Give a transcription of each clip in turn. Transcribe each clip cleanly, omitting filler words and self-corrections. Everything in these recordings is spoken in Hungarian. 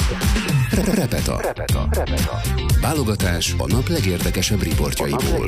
Repeta. Válogatás a nap legérdekesebb riportjaiból.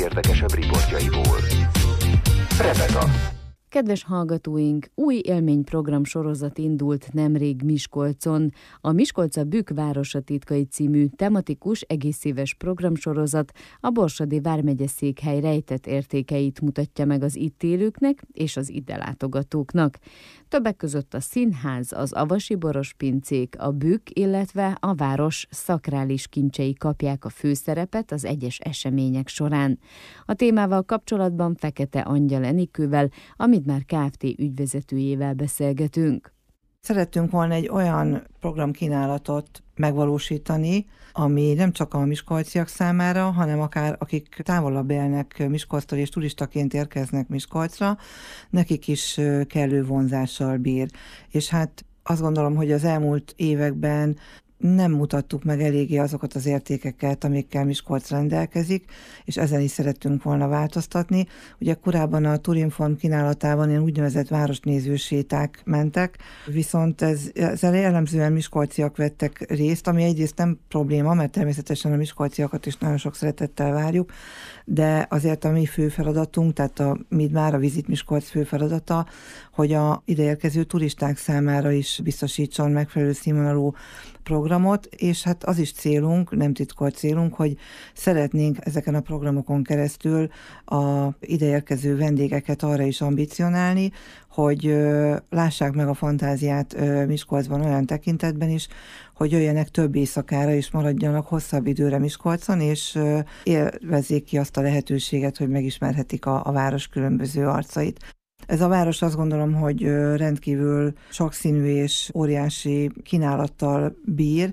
Repeta. Kedves hallgatóink, új élményprogram sorozat indult nemrég Miskolcon. A Miskolc a Bükk városa titkai című tematikus egészéves programsorozat a Borsodi vármegye székhely rejtett értékeit mutatja meg az itt élőknek és az ide látogatóknak. Többek között a színház, az avasi borospincék, a Bükk, illetve a város szakrális kincsei kapják a főszerepet az egyes események során. A témával kapcsolatban Fekete Angyal Enikővel, a Midmár Kft. Ügyvezetőjével beszélgetünk. Szerettünk volna egy olyan programkínálatot megvalósítani, ami nem csak a miskolciak számára, hanem akár akik távolabb élnek Miskolctól és turistaként érkeznek Miskolcra, nekik is kellő vonzással bír. És hát azt gondolom, hogy az elmúlt években nem mutattuk meg eléggé azokat az értékeket, amikkel Miskolc rendelkezik, és ezen is szerettünk volna változtatni. Ugye korábban a Turinform kínálatában ilyen úgynevezett városnéző séták mentek, viszont ezzel jellemzően miskolciak vettek részt, ami egyrészt nem probléma, mert természetesen a miskolciakat is nagyon sok szeretettel várjuk, de azért a mi fő feladatunk, tehát a Midmár, a Visit Miskolc fő feladata, hogy a ideérkező turisták számára is biztosítson megfelelő színvonalú programot, és hát az is célunk, nem titkolt célunk, hogy szeretnénk ezeken a programokon keresztül a ideérkező vendégeket arra is ambicionálni, hogy lássák meg a fantáziát Miskolcban olyan tekintetben is, hogy jöjjenek több éjszakára és maradjanak hosszabb időre Miskolcon, és élvezzék ki azt a lehetőséget, hogy megismerhetik a város különböző arcait. Ez a város azt gondolom, hogy rendkívül sokszínű és óriási kínálattal bír,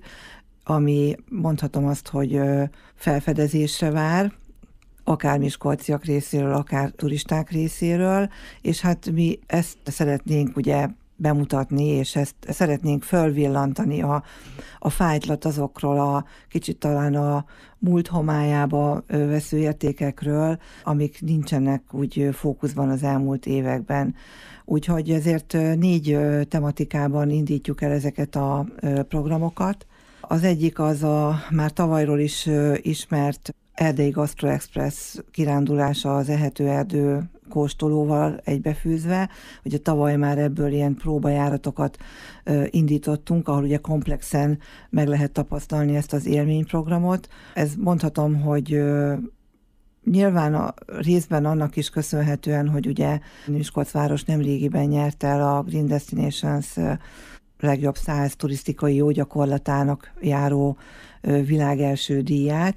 ami mondhatom azt, hogy felfedezésre vár, akár miskolciak részéről, akár turisták részéről, és hát mi ezt szeretnénk ugye bemutatni, és ezt szeretnénk fölvillantani a fájtlat azokról a kicsit talán a múlt homályába vesző értékekről, amik nincsenek úgy fókuszban az elmúlt években. Úgyhogy ezért 4 tematikában indítjuk el ezeket a programokat. Az egyik az a már tavalyról is ismert Erdélyi Gastro Express kirándulása az Ehető Erdő kóstolóval egybefűzve. Ugye tavaly már ebből ilyen próbajáratokat indítottunk, ahol ugye komplexen meg lehet tapasztalni ezt az élményprogramot. Ez mondhatom, hogy nyilván a részben annak is köszönhetően, hogy ugye Miskolc város nemrégiben nyerte el a Green Destinations legjobb 100 turisztikai jó gyakorlatának járó világ első díját,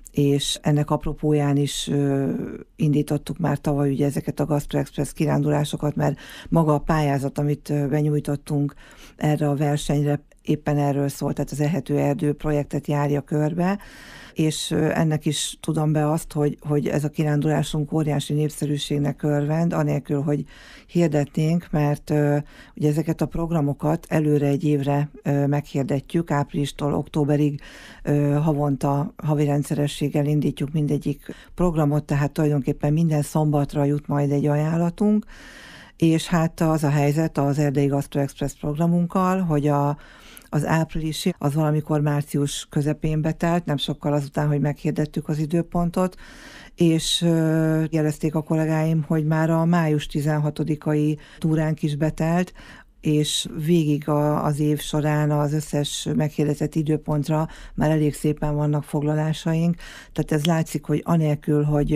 és ennek apropóján is indítottuk már tavaly ugye ezeket a Gastro Express kirándulásokat, mert maga a pályázat, amit benyújtottunk erre a versenyre, éppen erről szólt, tehát az Ehető Erdő projektet járja körbe, és ennek is tudom be azt, hogy ez a kirándulásunk óriási népszerűségnek örvend, anélkül, hogy hirdetnénk, mert ugye ezeket a programokat előre egy évre meghirdetjük, áprilistól októberig havonta, havi rendszerességgel indítjuk mindegyik programot, tehát tulajdonképpen minden szombatra jut majd egy ajánlatunk, és hát az a helyzet az Erdélyi Gastro Express programunkkal, hogy az áprilisi, az valamikor március közepén betelt, nem sokkal azután, hogy meghirdettük az időpontot, és jelezték a kollégáim, hogy már a május 16-ai túránk is betelt, és végig az év során az összes meghirdetett időpontra már elég szépen vannak foglalásaink, tehát ez látszik, hogy anélkül, hogy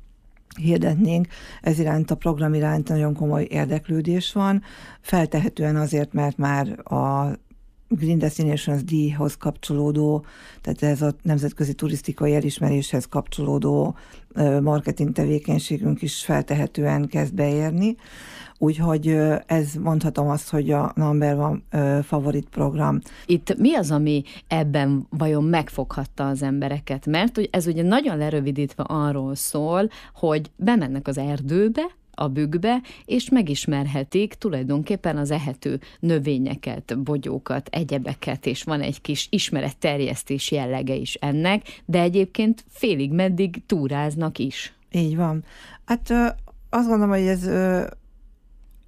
hirdetnénk, ez iránt a program iránt nagyon komoly érdeklődés van, feltehetően azért, mert már a Green Destinations díjhoz kapcsolódó, tehát ez a nemzetközi turisztikai elismeréshez kapcsolódó marketing tevékenységünk is feltehetően kezd beérni. Úgyhogy ez mondhatom azt, hogy a number one favorit program. Itt mi az, ami ebben vajon megfoghatta az embereket? Mert ez ugye nagyon lerövidítve arról szól, hogy bemennek az erdőbe, a Bükkbe, és megismerhetik tulajdonképpen az ehető növényeket, bogyókat, egyebeket, és van egy kis ismeretterjesztés jellege is ennek, de egyébként félig meddig túráznak is. Így van. Hát azt gondolom, hogy ez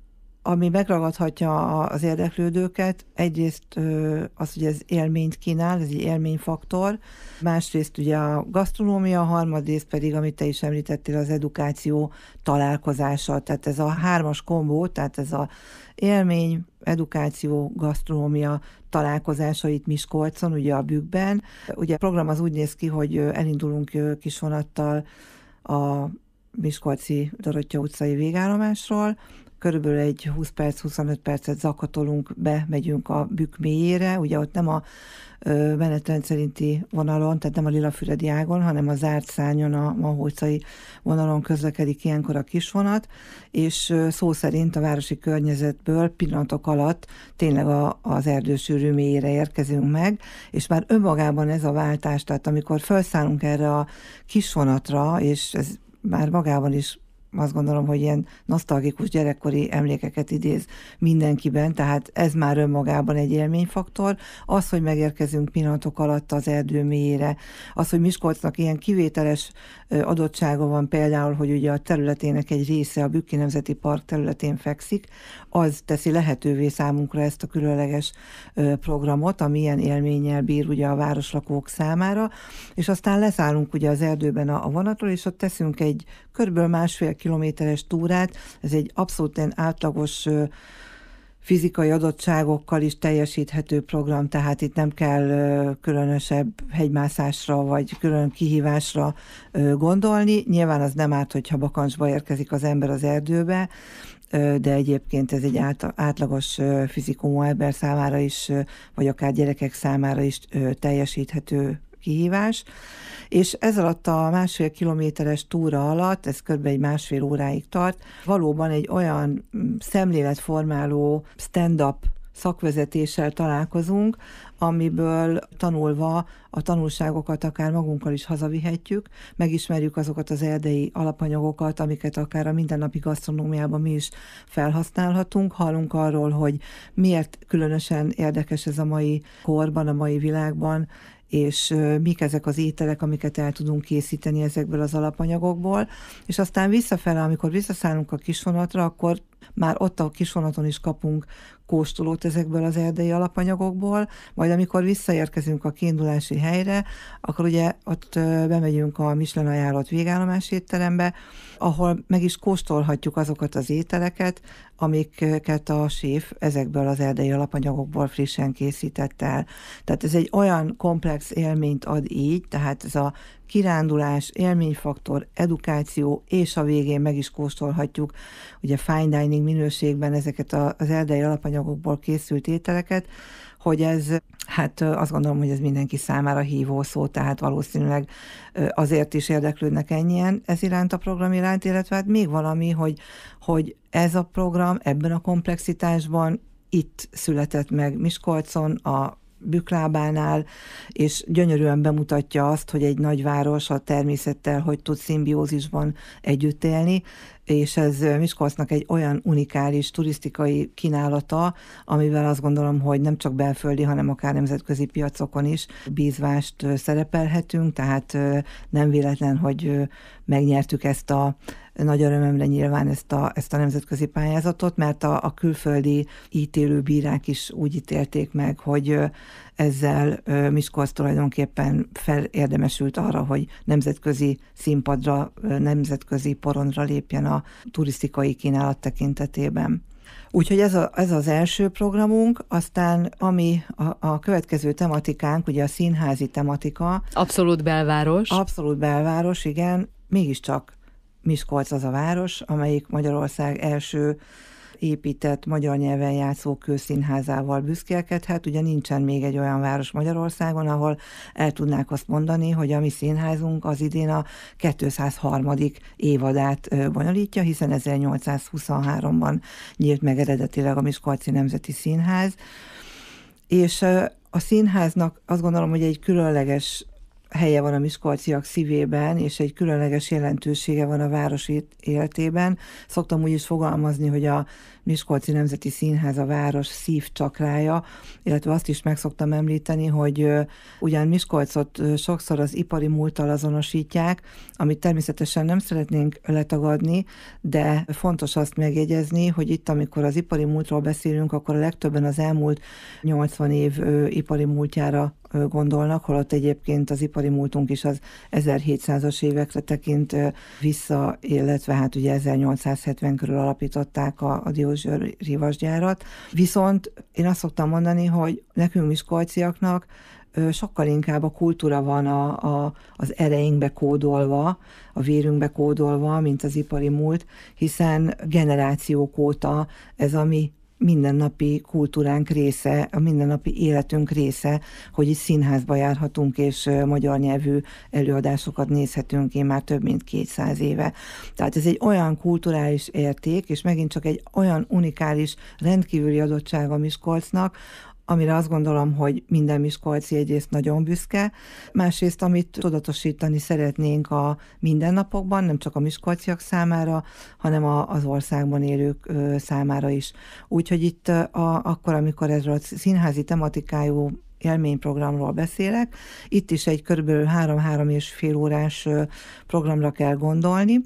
ami megragadhatja az érdeklődőket, egyrészt az, hogy ez élményt kínál, ez egy élményfaktor, másrészt ugye a gasztronómia, harmadrészt pedig, amit te is említettél, az edukáció találkozása, tehát ez a 3-as kombó, tehát ez a élmény, edukáció, gasztronómia találkozása itt Miskolcon, ugye a Bükkben. Ugye a program az úgy néz ki, hogy elindulunk kisvonattal a Miskolci Dorottya utcai végállomásról, körülbelül egy 20 perc, 25 percet zakatolunk be, megyünk a Bükk mélyére, ugye ott nem a menetrend szerinti vonalon, tehát nem a Lilafüredi ágon, hanem a zárt szárnyon, a Mahócai vonalon közlekedik ilyenkor a kisvonat, és szó szerint a városi környezetből pillanatok alatt tényleg az erdősűrű mélyére érkezünk meg, és már önmagában ez a váltás, tehát amikor felszállunk erre a kisvonatra, és ez már magában is azt gondolom, hogy ilyen nosztalgikus gyerekkori emlékeket idéz mindenkiben, tehát ez már önmagában egy élményfaktor. Az, hogy megérkezünk pillanatok alatt az erdő mélyére, az, hogy Miskolcnak ilyen kivételes adottsága van például, hogy ugye a területének egy része a Bükki Nemzeti Park területén fekszik, az teszi lehetővé számunkra ezt a különleges programot, ami ilyen élménnyel bír ugye a városlakók számára, és aztán leszállunk ugye az erdőben a vonatról, és ott teszünk egy körülbelül 1,5 kilométeres túrát, ez egy abszolút átlagos fizikai adottságokkal is teljesíthető program, tehát itt nem kell különösebb hegymászásra vagy külön kihívásra gondolni. Nyilván az nem árt, hogyha bakancsba érkezik az ember az erdőbe, de egyébként ez egy átlagos fizikumú ember számára is, vagy akár gyerekek számára is teljesíthető kihívás. És ez alatt a 1,5 kilométeres túra alatt, ez kb. Egy 1,5 óráig tart, valóban egy olyan szemléletformáló stand-up szakvezetéssel találkozunk, amiből tanulva a tanulságokat akár magunkkal is hazavihetjük, megismerjük azokat az erdei alapanyagokat, amiket akár a mindennapi gasztronómiában mi is felhasználhatunk, hallunk arról, hogy miért különösen érdekes ez a mai korban, a mai világban, és mik ezek az ételek, amiket el tudunk készíteni ezekből az alapanyagokból, és aztán visszafele, amikor visszaszállunk a kisvonatra, akkor már ott a kisvonaton is kapunk kóstolót ezekből az erdei alapanyagokból, majd amikor visszaérkezünk a kiindulási helyre, akkor ugye ott bemegyünk a Michelin ajánlott végállomás étterembe, ahol meg is kóstolhatjuk azokat az ételeket, amiket a séf ezekből az erdei alapanyagokból frissen készített el. Tehát ez egy olyan komplex élményt ad így, tehát ez a kirándulás, élményfaktor, edukáció, és a végén meg is kóstolhatjuk ugye fine dining minőségben ezeket az erdei alapanyagokból készült ételeket, hogy ez, hát azt gondolom, hogy ez mindenki számára hívó szó, tehát valószínűleg azért is érdeklődnek ennyien ez iránt a program iránt, illetve hát még valami, hogy ez a program ebben a komplexitásban itt született meg Miskolcon, a Bükklábánál, és gyönyörűen bemutatja azt, hogy egy nagyváros a természettel hogy tud szimbiózisban együtt élni, és ez Miskolcnak egy olyan unikális turisztikai kínálata, amivel azt gondolom, hogy nem csak belföldi, hanem akár nemzetközi piacokon is bízvást szerepelhetünk, tehát nem véletlen, hogy megnyertük ezt a nagy örömömre nyilván ezt a nemzetközi pályázatot, mert a külföldi ítélő bírák is úgy ítélték meg, hogy ezzel Miskolc tulajdonképpen felérdemesült arra, hogy nemzetközi színpadra, nemzetközi porondra lépjen a turisztikai kínálat tekintetében. Úgyhogy ez az első programunk, aztán ami a következő tematikánk, ugye a színházi tematika. Abszolút belváros. Abszolút belváros, igen. Mégiscsak Miskolc az a város, amelyik Magyarország első épített magyar nyelven játszó kőszínházával büszkélkedhet. Ugye nincsen még egy olyan város Magyarországon, ahol el tudnák azt mondani, hogy a mi színházunk az idén a 203. évadát bonyolítja, hiszen 1823-ban nyílt meg eredetileg a Miskolci Nemzeti Színház. És a színháznak azt gondolom, hogy egy különleges helye van a miskolciak szívében, és egy különleges jelentősége van a város életében. Szoktam úgy is fogalmazni, hogy a Miskolci Nemzeti Színház a város szívcsakrája, illetve azt is meg szoktam említeni, hogy ugyan Miskolcot sokszor az ipari múlttal azonosítják, amit természetesen nem szeretnénk letagadni, de fontos azt megjegyezni, hogy itt, amikor az ipari múltról beszélünk, akkor a legtöbben az elmúlt 80 év ipari múltjára gondolnak, holott egyébként az ipari múltunk is az 1700-as évekre tekint vissza, illetve hát ugye 1870 körül alapították a Diósgyőri vasgyárat. Viszont én azt szoktam mondani, hogy nekünk miskolciaknak sokkal inkább a kultúra van az ereinkbe kódolva, a vérünkbe kódolva, mint az ipari múlt, hiszen generációk óta ez a mi mindennapi kultúránk része, a mindennapi életünk része, hogy itt színházba járhatunk, és magyar nyelvű előadásokat nézhetünk, én már több mint 200 éve. Tehát ez egy olyan kulturális érték, és megint csak egy olyan unikális, rendkívüli adottság a Miskolcnak, amire azt gondolom, hogy minden miskolci egyrészt nagyon büszke, másrészt, amit tudatosítani szeretnénk a mindennapokban, nem csak a miskolciak számára, hanem az országban élők számára is. Úgyhogy itt akkor, amikor erről a színházi tematikájú élményprogramról beszélek, itt is egy körülbelül 3-3,5 órás programra kell gondolni,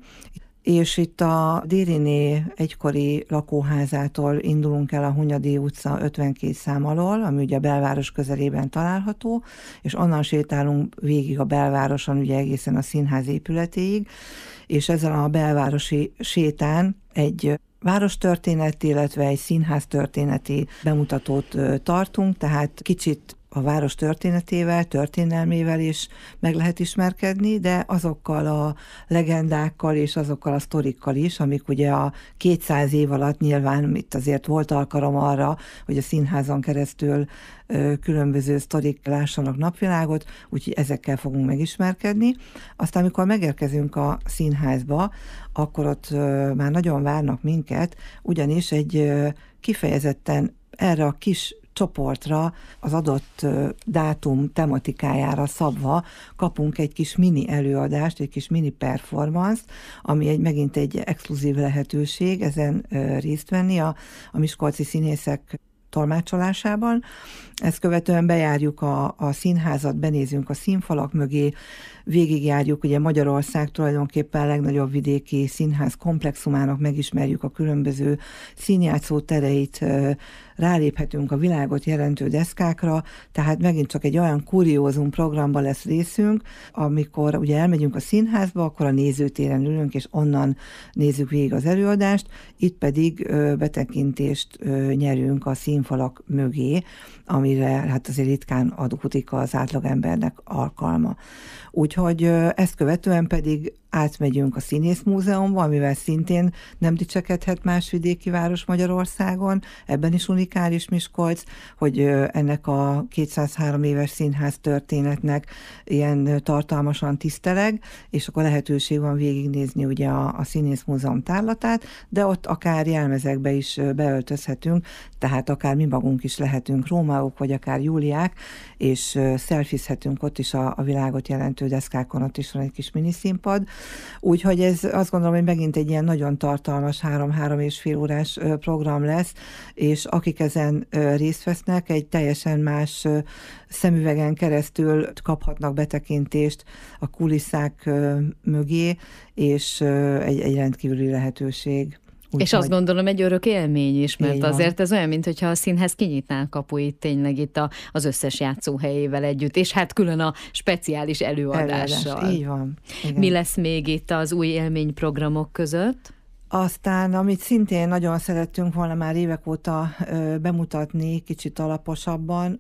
és itt a Dériné egykori lakóházától indulunk el a Hunyadi utca 52 szám alól, ami ugye a belváros közelében található, és onnan sétálunk végig a belvároson, ugye egészen a színház épületéig, és ezen a belvárosi sétán egy várostörténeti, illetve egy színház történeti bemutatót tartunk, tehát kicsit a város történetével, történelmével is meg lehet ismerkedni, de azokkal a legendákkal és azokkal a sztorikkal is, amik ugye a 200 év alatt nyilván itt azért volt alkalom arra, hogy a színházon keresztül különböző sztorik lássanak napvilágot, úgyhogy ezekkel fogunk megismerkedni. Aztán, amikor megérkezünk a színházba, akkor ott már nagyon várnak minket, ugyanis egy kifejezetten erre a kis csoportra, az adott dátum tematikájára szabva kapunk egy kis mini előadást, egy kis mini performance, ami megint egy exkluzív lehetőség ezen részt venni a miskolci színészek tolmácsolásában. Ezt követően bejárjuk a színházat, benézünk a színfalak mögé, végigjárjuk ugye Magyarország tulajdonképpen a legnagyobb vidéki színház komplexumának, megismerjük a különböző színjátszó tereit, ráléphetünk a világot jelentő deszkákra, tehát megint csak egy olyan kuriózum programban lesz részünk, amikor ugye elmegyünk a színházba, akkor a nézőtéren ülünk, és onnan nézzük végig az előadást, itt pedig betekintést nyerünk a színfalak mögé, amire hát azért ritkán adódik az átlagembernek alkalma. Úgyhogy ezt követően pedig átmegyünk a Színészmúzeumba, amivel szintén nem dicsekedhet más vidéki város Magyarországon, ebben is unikális Miskolc, hogy ennek a 203 éves színház történetnek ilyen tartalmasan tiszteleg, és akkor lehetőség van végignézni ugye a Színészmúzeum tárlatát, de ott akár jelmezekbe is beöltözhetünk, tehát akár mi magunk is lehetünk Rómeók, vagy akár Júliák, és szelfizhetünk ott is a világot jelentő deszkákon, ott is van egy kis miniszínpad. Úgyhogy ez azt gondolom, hogy megint egy ilyen nagyon tartalmas 3-3,5 órás program lesz, és akik ezen részt vesznek, egy teljesen más szemüvegen keresztül kaphatnak betekintést a kulisszák mögé, és egy rendkívüli lehetőség. És azt gondolom, egy örök élmény is, mert azért ez olyan, mintha a színház kinyitná a kapuit tényleg itt az összes játszóhelyével együtt, és hát külön a speciális előadással. Így van. Igen. Mi lesz még itt az új élményprogramok között? Aztán, amit szintén nagyon szerettünk volna már évek óta bemutatni kicsit alaposabban,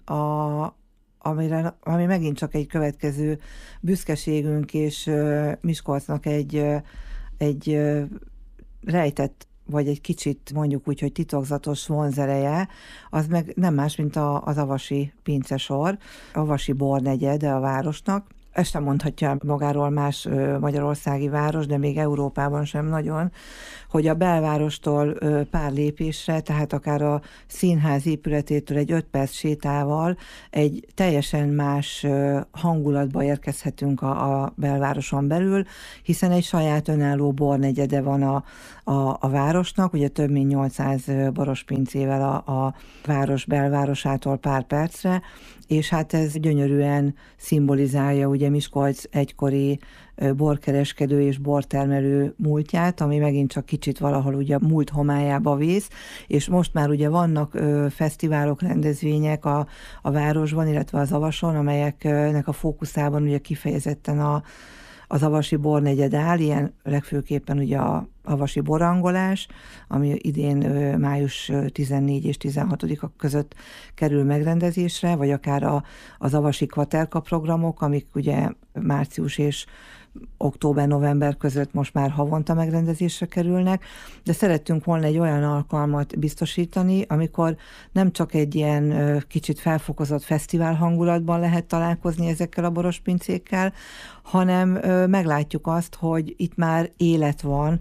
ami megint csak egy következő büszkeségünk, és Miskolcnak egy rejtett, vagy egy kicsit mondjuk úgy, hogy titokzatos vonzereje, az meg nem más, mint az avasi pincesor, avasi bornegyede a városnak, ezt sem mondhatja magáról más magyarországi város, de még Európában sem nagyon, hogy a belvárostól pár lépésre, tehát akár a színház épületétől egy 5 perc sétával egy teljesen más hangulatba érkezhetünk a belvároson belül, hiszen egy saját önálló bornegyede van a városnak, ugye több mint 800 borospincével a város belvárosától pár percre, és hát ez gyönyörűen szimbolizálja ugye Miskolc egykori borkereskedő és bortermelő múltját, ami megint csak kicsit valahol ugye múlt homályába vész, és most már ugye vannak fesztiválok, rendezvények a városban, illetve az Avason, amelyeknek a fókuszában ugye kifejezetten az avasi bornegyed áll, ilyen legfőképpen ugye a avasi borangolás, ami idén május 14 és 16-a között kerül megrendezésre, vagy akár az avasi kvaterka programok, amik ugye március és október-november között most már havonta megrendezésre kerülnek, de szerettünk volna egy olyan alkalmat biztosítani, amikor nem csak egy ilyen kicsit felfokozott fesztivál hangulatban lehet találkozni ezekkel a borospincékkel, hanem meglátjuk azt, hogy itt már élet van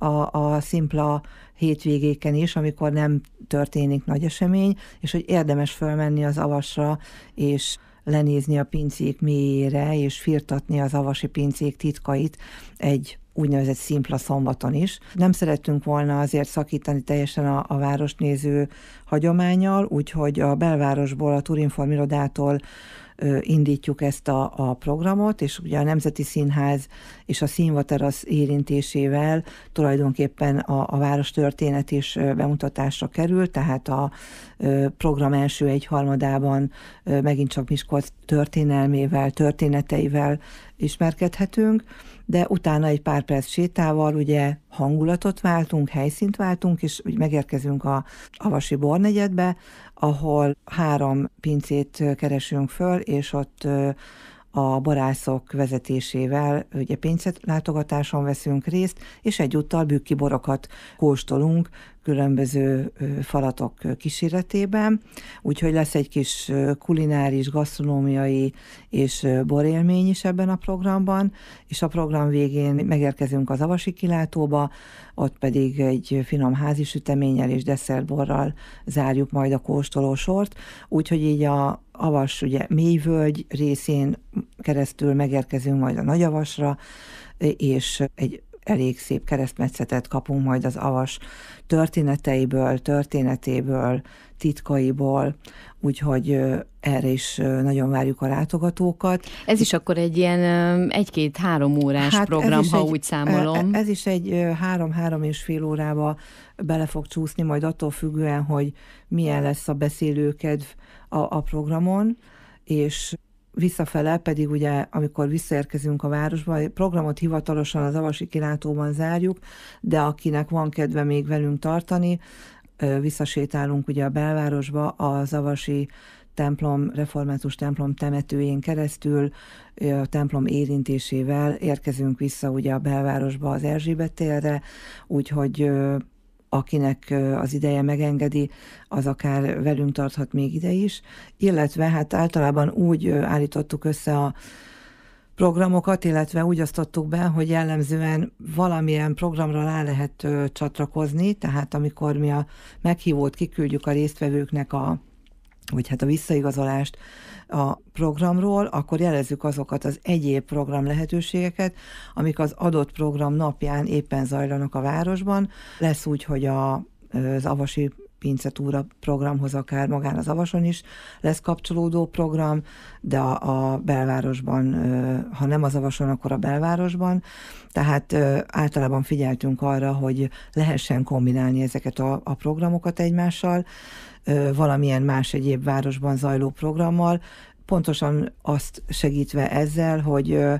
a szimpla hétvégéken is, amikor nem történik nagy esemény, és hogy érdemes fölmenni az Avasra, és lenézni a pincék mélyére, és firtatni az avasi pincék titkait egy úgynevezett szimpla szombaton is. Nem szerettünk volna azért szakítani teljesen a városnéző hagyománnyal, úgyhogy a belvárosból, a Turinform irodától indítjuk ezt a programot, és ugye a Nemzeti Színház és a Színvaterasz érintésével tulajdonképpen a város történet is bemutatásra kerül, tehát a program első egyharmadában megint csak Miskolc történelmével, történeteivel ismerkedhetünk, de utána egy pár perc sétával ugye hangulatot váltunk, helyszínt váltunk, és úgy megérkezünk a avasi bornegyedbe, ahol 3 pincét keresünk föl, és ott a borászok vezetésével ugye pincelátogatáson veszünk részt, és egyúttal bükki borokat kóstolunk különböző falatok kíséretében, úgyhogy lesz egy kis kulináris, gasztronómiai és borélmény is ebben a programban, és a program végén megérkezünk az avasi kilátóba, ott pedig egy finom házi süteménnyel és desszertborral zárjuk majd a kóstolósort, úgyhogy így a Avas ugye mélyvölgy részén keresztül megérkezünk majd a Nagyavasra, és egy elég szép keresztmetszetet kapunk majd az Avas történetéből, titkaiból, úgyhogy erre is nagyon várjuk a látogatókat. Ez is akkor egy ilyen 1-2-3 órás program, ha úgy számolom. Ez is egy 3-3,5 órába bele fog csúszni, majd attól függően, hogy milyen lesz a beszélőkedv a programon, és visszafele pedig ugye, amikor visszaérkezünk a városba, a programot hivatalosan az avasi kilátóban zárjuk, de akinek van kedve még velünk tartani, visszasétálunk ugye a belvárosba, az avasi templom, református templom temetőjén keresztül, a templom érintésével érkezünk vissza ugye a belvárosba az Erzsébet térre, úgyhogy akinek az ideje megengedi, az akár velünk tarthat még ide is, illetve hát általában úgy állítottuk össze a programokat, illetve úgy osztottuk be, hogy jellemzően valamilyen programra rá lehet csatlakozni, tehát amikor mi a meghívót kiküldjük a résztvevőknek vagy hát a visszaigazolást a programról, akkor jelezzük azokat az egyéb program lehetőségeket, amik az adott program napján éppen zajlanak a városban. Lesz úgy, hogy az avasi pincetúra programhoz akár magán az Avason is lesz kapcsolódó program, de a belvárosban, ha nem az Avason, akkor a belvárosban. Tehát általában figyeltünk arra, hogy lehessen kombinálni ezeket a programokat egymással, valamilyen más egyéb városban zajló programmal, pontosan azt segítve ezzel,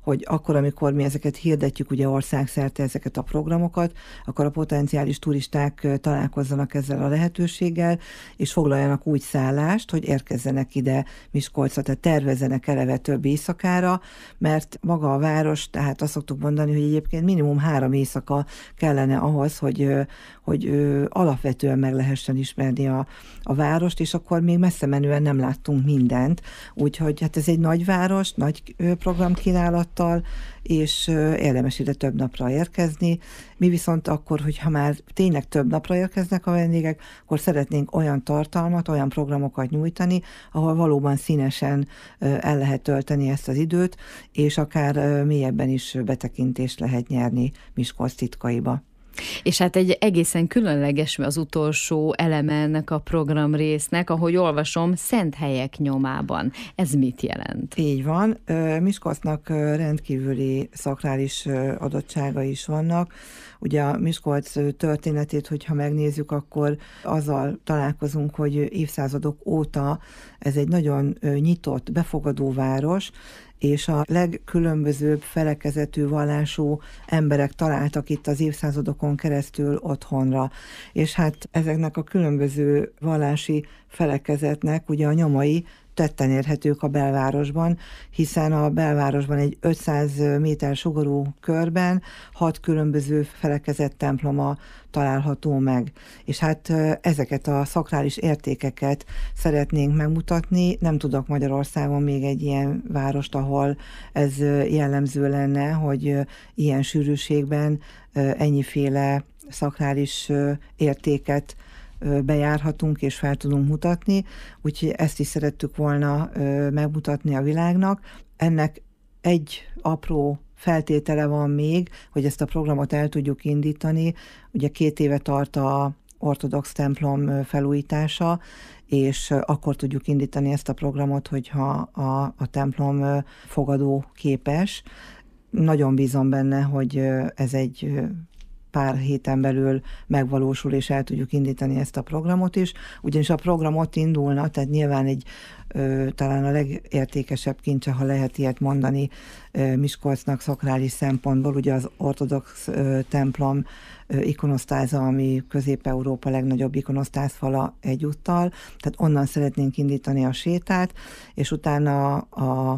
hogy akkor, amikor mi ezeket hirdetjük, ugye országszerte ezeket a programokat, akkor a potenciális turisták találkozzanak ezzel a lehetőséggel, és foglaljanak úgy szállást, hogy érkezzenek ide Miskolcra, tehát tervezzenek eleve több éjszakára, mert maga a város, tehát azt szoktuk mondani, hogy egyébként minimum 3 éjszaka kellene ahhoz, hogy alapvetően meg lehessen ismerni a várost, és akkor még messze menően nem láttunk mindent. Úgyhogy hát ez egy nagy város, nagy programkínálattal, és érdemes ide több napra érkezni. Mi viszont akkor, hogyha már tényleg több napra érkeznek a vendégek, akkor szeretnénk olyan tartalmat, olyan programokat nyújtani, ahol valóban színesen el lehet tölteni ezt az időt, és akár mélyebben is betekintést lehet nyerni Miskolc titkaiba. És hát egy egészen különleges az utolsó eleme ennek a programrésznek, ahogy olvasom, szent helyek nyomában. Ez mit jelent? Így van. Miskolcnak rendkívüli szakrális adottsága is vannak. Ugye a Miskolc történetét, hogyha megnézzük, akkor azzal találkozunk, hogy évszázadok óta ez egy nagyon nyitott, befogadó város, és a legkülönbözőbb felekezetű vallású emberek találtak itt az évszázadokon keresztül otthonra. És hát ezeknek a különböző vallási felekezetnek ugye a nyomai tetten érhetők a belvárosban, hiszen a belvárosban egy 500 méter sugorú körben 6 különböző felekezett temploma található meg. És hát ezeket a szakrális értékeket szeretnénk megmutatni. Nem tudok Magyarországon még egy ilyen várost, ahol ez jellemző lenne, hogy ilyen sűrűségben ennyiféle szakrális értéket bejárhatunk és fel tudunk mutatni, úgyhogy ezt is szerettük volna megmutatni a világnak. Ennek egy apró feltétele van még, hogy ezt a programot el tudjuk indítani. Ugye 2 éve tart az ortodox templom felújítása, és akkor tudjuk indítani ezt a programot, hogyha a templom fogadó képes. Nagyon bízom benne, hogy ez egy pár héten belül megvalósul, és el tudjuk indítani ezt a programot is, ugyanis a program ott indulna, tehát nyilván talán a legértékesebb kincse, ha lehet ilyet mondani, Miskolcnak szakrális szempontból, ugye az ortodox templom ikonosztáza, ami Közép-Európa legnagyobb ikonosztázfala egyúttal, tehát onnan szeretnénk indítani a sétát, és utána a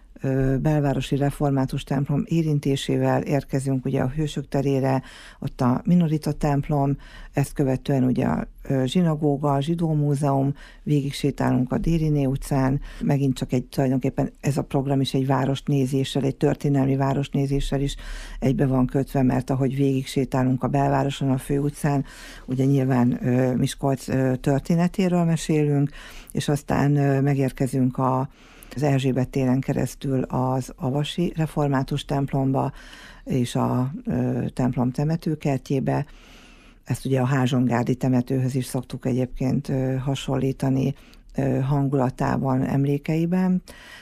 belvárosi református templom érintésével érkezünk ugye a Hősök terére, ott a Minorita templom, ezt követően ugye a zsinagóga, a zsidó múzeum, végig sétálunk a Dériné utcán, megint csak tulajdonképpen ez a program is egy városnézéssel, egy történelmi városnézéssel is egybe van kötve, mert ahogy végig sétálunk a belvároson, a főutcán, ugye nyilván Miskolc történetéről mesélünk, és aztán megérkezünk az Erzsébet téren keresztül az avasi református templomba és a templom temetőkertjébe. Ezt ugye a Házsongárdi temetőhöz is szoktuk egyébként hasonlítani hangulatában, emlékeiben,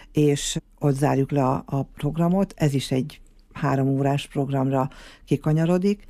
és ott zárjuk le a programot. Ez is egy 3 órás programra kikanyarodik,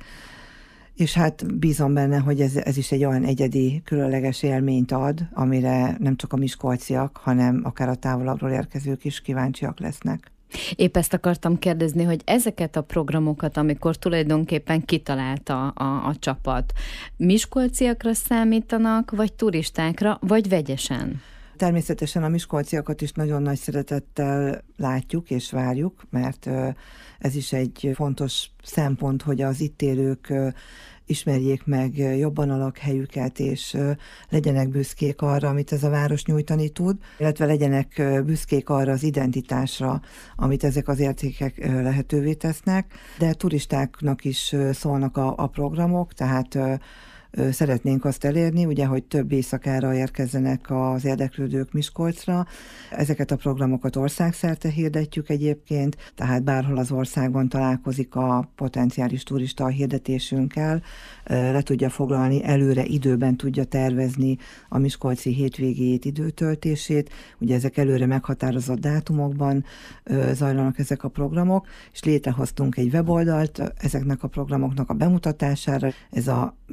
és hát bízom benne, hogy ez is egy olyan egyedi, különleges élményt ad, amire nem csak a miskolciak, hanem akár a távolabbról érkezők is kíváncsiak lesznek. Épp ezt akartam kérdezni, hogy ezeket a programokat, amikor tulajdonképpen kitalálta a csapat, miskolciakra számítanak, vagy turistákra, vagy vegyesen? Természetesen a miskolciakat is nagyon nagy szeretettel látjuk és várjuk, mert ez is egy fontos szempont, hogy az itt élők ismerjék meg jobban a lakhelyüket, és legyenek büszkék arra, amit ez a város nyújtani tud, illetve legyenek büszkék arra az identitásra, amit ezek az értékek lehetővé tesznek, de turistáknak is szólnak a programok, tehát szeretnénk azt elérni, ugye, hogy több éjszakára érkezzenek az érdeklődők Miskolcra. Ezeket a programokat országszerte hirdetjük egyébként, tehát bárhol az országban találkozik a potenciális turista a hirdetésünkkel, le tudja foglalni, előre időben tudja tervezni a miskolci hétvégéjét, időtöltését. Ugye ezek előre meghatározott dátumokban zajlanak ezek a programok, és létrehoztunk egy weboldalt ezeknek a programoknak a bemutatására. Ez a Miskolc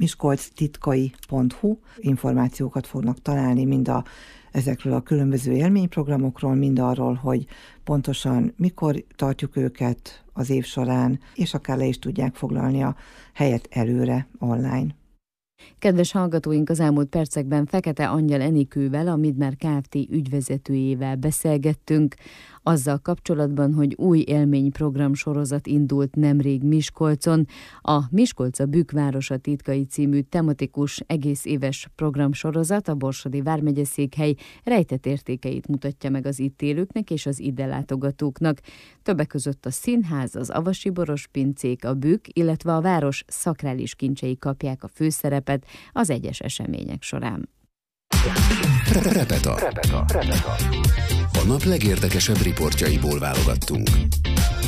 titkai.hu információkat fognak találni ezekről a különböző élményprogramokról, mind arról, hogy pontosan mikor tartjuk őket az év során, és akár le is tudják foglalni a helyet előre online. Kedves hallgatóink, az elmúlt percekben Fekete Angyal Enikővel, a Midmer Kft. Ügyvezetőjével beszélgettünk azzal kapcsolatban, hogy új élményprogram sorozat indult nemrég Miskolcon. A Miskolc a Bükk városa titkai című tematikus egész éves programsorozat a Borsodi vármegyeszékhely rejtett értékeit mutatja meg az itt élőknek és az ide látogatóknak. Többek között a színház, az avasi borospincék, a Bükk, illetve a város szakrális kincsei kapják a főszerepet az egyes események során. Repeta. A nap legérdekesebb riportjaiból válogattunk.